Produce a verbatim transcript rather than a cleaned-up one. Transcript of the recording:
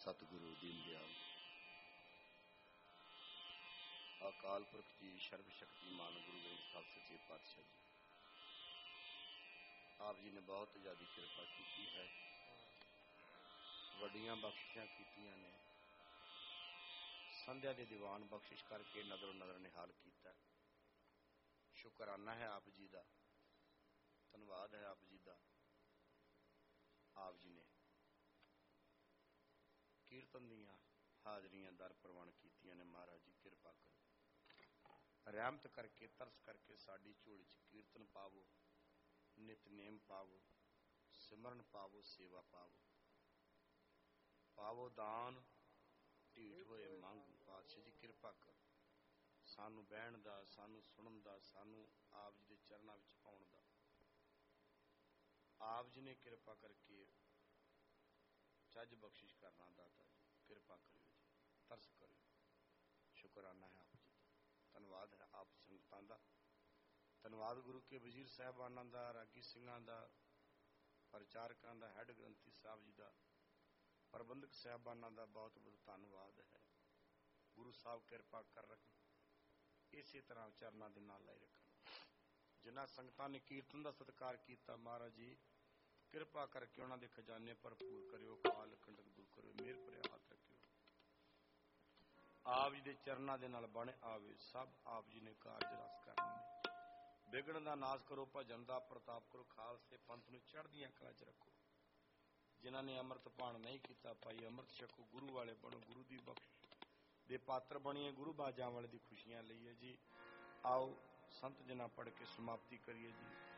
सतगुरु दीन दयाल अकाल पुरख जी सर्व शक्तिमान गुरु ग्रंथ साहिब सच्चे पातशाह जी आप जी ने बहुत ज़्यादा कृपा की है, वड्डियां बख्शिशां कीतियां ने, संध्या के दीवान बख्शिश करके नजरों नजर निहाल किया। शुकराना है आप जी का, धन्यवाद है आप जी का। आप जी ने कीर्तन दियां हाजरियां दर प्रवान कीतियां ने। महाराज जी कृपा करो, रहमत करके तरस करके साडी झोली च कीर्तन पावो, नितनेम पावो, सिमरन पावो, सेवा पावो, पावो दान, ढीठ होए मंग। पातशाह जी कृपा करो, सानू बहन दा, सानू सुनन दा, सानू आप जी दे चरनां विच आउण दा। आप जी ने कृपा करके चज बख्शिश करना। दाता जी कृपा करियो जी, तरस करियो। शुकराना है आप जी का, धन्यवाद है आप संगतां दा, धन्यवाद गुरु के वजीर साहबानां दा, रागी सिंघां दा, प्रचारकां दा, हैड ग्रंथी साहब जी दा, प्रबंधक साहबानां दा बहुत बहुत धन्यवाद है। गुरु साहब कृपा कर रखन, इसे तरह चरनां दे नाल लाई रखन। जिन्हां संगतां ने कीर्तन दा सत्कार कीता, महाराज जी कृपा करके उन्हां दे खजाने भरपूर करियो, काल कंडक दूर करियो, मेहर भरिया हाथ रखियो। आप जी दे चरनां दे नाल बने आवे, सब आप जी ने कारज रस करने ने। विघन दा नाश करो, भजन दा प्रताप करो, खालसे पंथ नूं चढ़दियां कलां च रखो। जिन्हां ने अमृत पान नहीं किया पाई अमृत छको, गुरु वाले बनो, गुरु दी बख्शिश दे पात्र बणीए, गुरु बाजां वाले दी खुशियां लईए जी। आओ संत जना पढ़ के समाप्ति करिए जी।